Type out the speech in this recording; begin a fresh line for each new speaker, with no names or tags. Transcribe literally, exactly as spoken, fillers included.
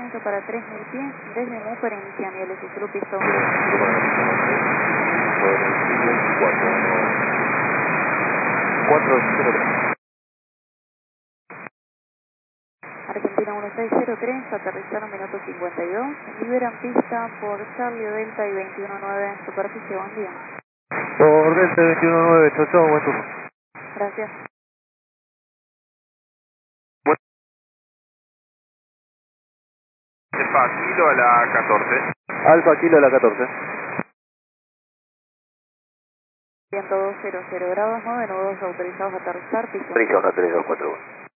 minuto para tres mil pies, desde Múper inicia nieves y Club Piso.
cuatro cero tres.
Argentina uno seis cero tres, aterrizaron minuto cincuenta y dos, liberan pista por Charlie Delta y veintiuno nueve, superficie, buen día.
Por Delta veintiuno nueve, chau chau, buen turno.
Gracias.
Alfa Kilo a la catorce.
Alfa Kilo a la catorce.
ciento dos cero cero grados, nueve nudos autorizados a aterrizar, piso.
Prisa uno tres dos cuatro uno.